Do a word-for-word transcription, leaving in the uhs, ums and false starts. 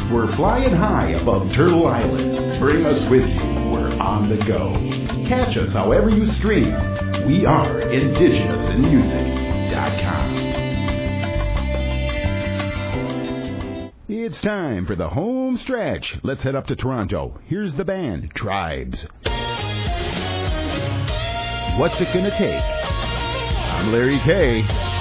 We're flying high above Turtle Island. Bring us with you. We're on the go. Catch us however you stream. We are indigenous in music dot com. It's time for the home stretch. Let's head up to Toronto. Here's the band, Tribes. What's it gonna take? I'm Larry Kay.